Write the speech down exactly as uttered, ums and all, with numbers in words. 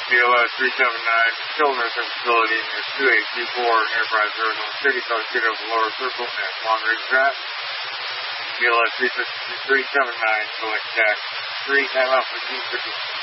B L S three seven nine, still nursing facility near two eight two four, Enterprise Arizona City, South City of the Lower Circle, and Long Ridge Drive. B L S three seven nine, select tax three, M Alpha G fifty.